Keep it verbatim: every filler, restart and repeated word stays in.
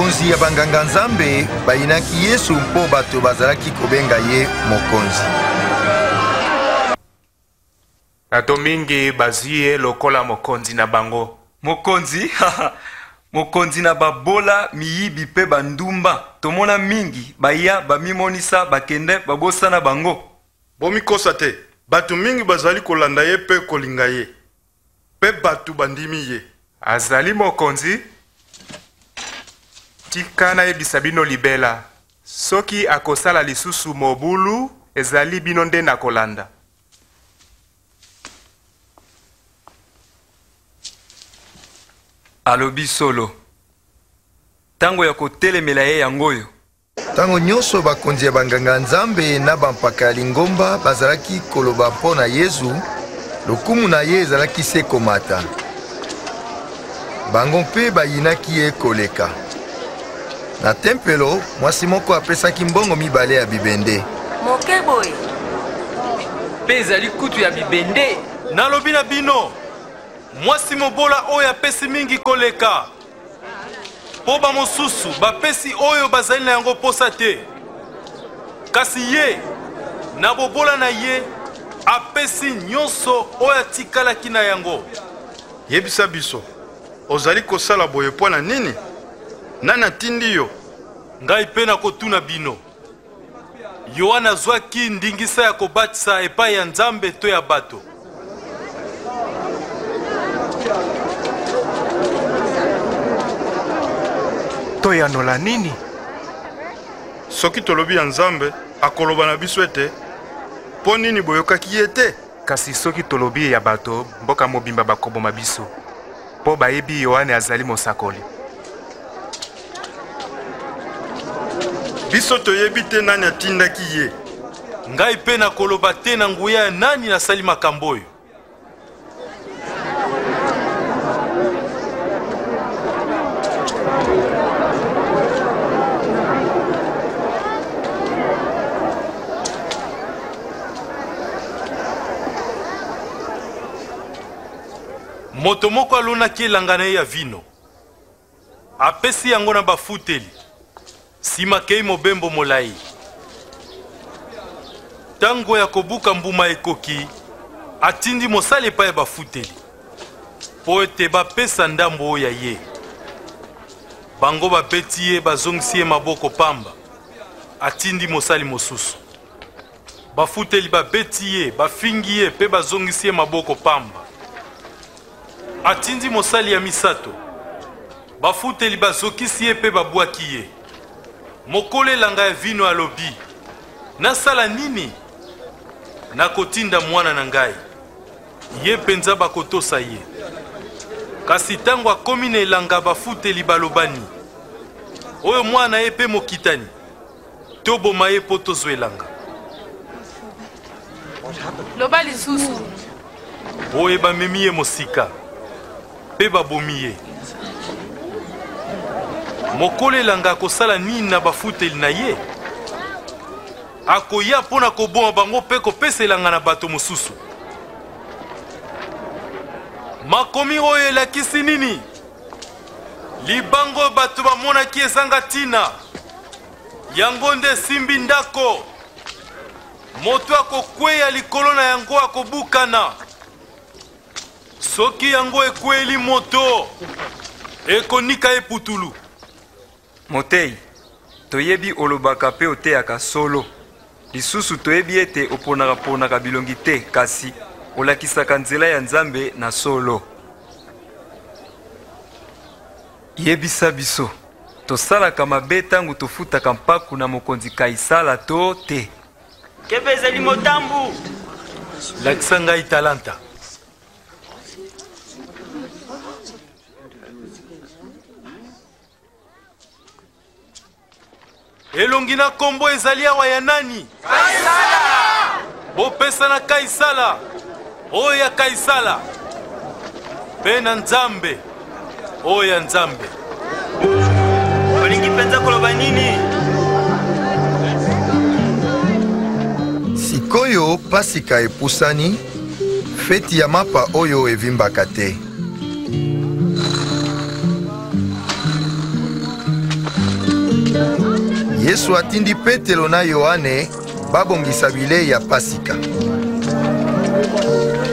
bakonzi ya banganga nzambe bayinaki Yesu mpo bato bazalaki kobenga ye mokonzi. Bato mingi bazie lokola mokonzi na bango. Mokonzi? Mokonzi na babola miyibi pe bandumba. Tomona mingi baya bamimonisa bakende babosa na bango. Bomikosa te. Bato mingi bazali kolanda ye pe kolinga ye. Pe bato bandimi ye. Azali mokonzi? Tika na yebisa bino libela. Soki akosala lisusu mobulu, ezali bino nde na kolanda. Alobi solo. Tango ya kotelemela ye yangoyo. Tango nyonso bakonzi ya banganga nzambe na bampaka ya lingomba bazalaki koloba mpo na Yesu, lokumu na ye ezalaki se komata. Bango mpe bayinaki ye koleka. Na tempelo, mwasi moko apesaki mbongo mibale ya bibende. Mokeboye. Pe ezali kutu ya bibende. Nalobi na bino, mwasi mobola oyo apesi mingi koleka. Po ba mosusu bapesi oyo bazali na yango posa te. Kasi ye, na bobola na ye, apesi nyonso oyo atikalaki na yango. Yebisa biso, ozali kosala boye po na nini? Nani atindi yo? Ngai pe na kotuna bino. Yohana azwaki ndingisa ya kobatisa epai ya Nzambe to ya bato. To yanola nini? Soki tolobi ya Nzambe akoloba na biso ete po nini boyokaki ye te? Kasi soki tolobi ya bato mboka mobimba bakoboma biso. Po bayebi Yohane azali mosakoli. Biso toyebi te nani atindaki ye. Ngai pe na koloba te na nguya ya nani nasali makambo oyo. Moto moko alonaki elanga na ye ya vino. Apesi yango na bafuteli. Sima kei mobembo molai. Tango ya kobuka mbuma ekoki, atindi mosali epai ya bafuteli. Po ete bapesa ndambo oyo ya ye. Bango bapeti ye bazongisi ye maboko pamba. Atindi mosali mosusu. Bafuteli babeti ye, bafingi ye pe bazongisi ye maboko pamba. Atindi mosali ya misato. Bafuteli bazokisi ye pe babwaki ye. Mokole elanga ya vino alobi. Nasala nini? Nakotinda mwana na ngai. Ye penza bakotosa ye. Kasi tango akomi na elanga bafuteli balobani. Oyo mwana ye pe mokitani. Toboma ye po tozwa elanga. Loba lisusu. Oyo bamemi ye mosika. Pe babomi ye. Mokole elanga akosala nini na bafuteli na ye? Akoya pona koboma bango pe kopesa elanga na bato mosusu. Makomi oyo elakisi nini? Libango bato bamonaki ezanga tina. Yango nde simbi ndako. Moto akokweya likolo na yango akobukana. Soki yango ekweli moto, ekonika eputulu. Motei, toyebi olobaka pe oteyaka solo. Lisusu toyebi ete oponaka ponaka bilongi te, kasi olakisaka nzela ya Nzambe na solo. Yebisa biso, tosalaka mabe tango tofutaka mpaku na mokonzi Kaisala to te. Kebe ezali motambu. Lakisa ngai talanta. Elongi na kombo ezali awa ya nani? Kaisala! Bopesa na Kaisala. Oyo ya Kaisala. Pe na Nzambe. Oyo ya Nzambe. Olingi penza koloba nini? Sikoyo pasika epusani, feti ya mapa oyo evimbaka te. Yesu atindi Petelo na Yohane babongisa bilei ya Pasika.